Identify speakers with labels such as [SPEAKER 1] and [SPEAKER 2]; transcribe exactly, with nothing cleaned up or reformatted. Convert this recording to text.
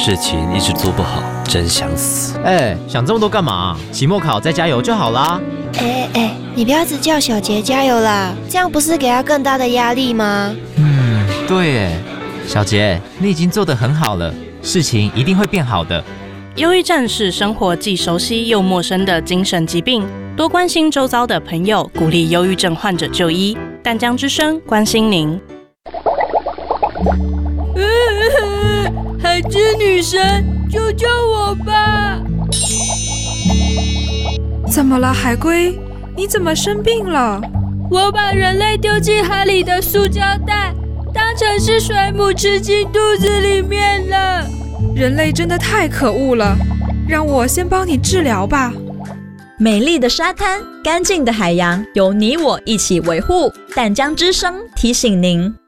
[SPEAKER 1] 事情一直做不好，真想死。
[SPEAKER 2] 哎，想这么多干嘛？期末考再加油就好啦。
[SPEAKER 3] 哎哎，你不要只叫小杰加油啦，这样不是给他更大的压力吗？
[SPEAKER 4] 嗯，对耶，小杰，你已经做得很好了，事情一定会变好的。
[SPEAKER 5] 忧郁症是生活既熟悉又陌生的精神疾病，多关心周遭的朋友，鼓励忧郁症患者就医。淡江之声关心您。
[SPEAKER 6] 海之女神，救救我吧！
[SPEAKER 7] 怎么了，海龟？你怎么生病了？
[SPEAKER 6] 我把人类丢进海里的塑胶袋当成是水母吃进肚子里面了。
[SPEAKER 7] 人类真的太可恶了，让我先帮你治疗吧。
[SPEAKER 8] 美丽的沙滩，干净的海洋，由你我一起维护。淡江之声提醒您。